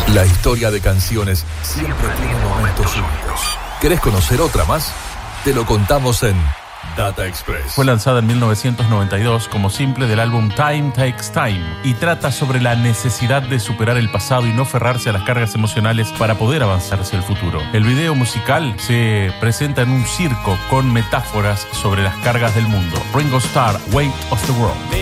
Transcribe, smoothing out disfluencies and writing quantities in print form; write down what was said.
La historia de canciones siempre tiene momentos únicos. ¿Querés conocer otra más? Te lo contamos en Data Express. Fue lanzada en 1992 como simple del álbum Time Takes Time y trata sobre la necesidad de superar el pasado y no aferrarse a las cargas emocionales para poder avanzar hacia el futuro. El video musical se presenta en un circo con metáforas sobre las cargas del mundo. Ringo Starr, Weight of the World.